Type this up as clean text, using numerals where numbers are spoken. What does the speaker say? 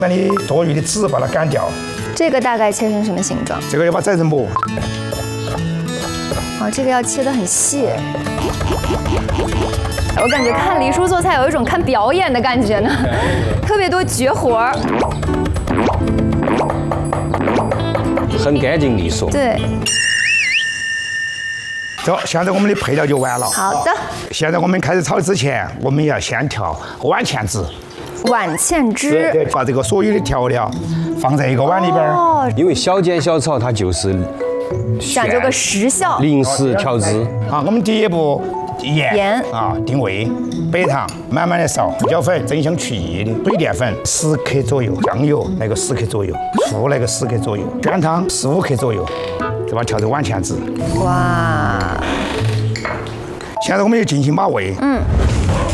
把你多余的籽把它赶掉。 这个大概切成什么形状？ 这个要把宰成馍。 哦，这个要切得很细。我感觉看黎叔做菜有一种看表演的感觉呢，特别多绝活儿。 很干净利索。 对。 走，现在我们的配料就完了。 好的。 现在我们开始炒之前，我们要先调碗芡汁。 碗芡汁。 对，把这个所有的调料放在一个碗里边。 哦。 因为小煎小炒它就是讲究个时效。 临时调汁。 好，我们第一步盐啊定位，白糖慢慢的烧，胡椒粉增香去腻的，水淀粉10克左右，酱油来个10克左右，醋来个10克左右，姜汤15克左右，就把它调成碗芡汁。 哇！ 现在我们就进行码味。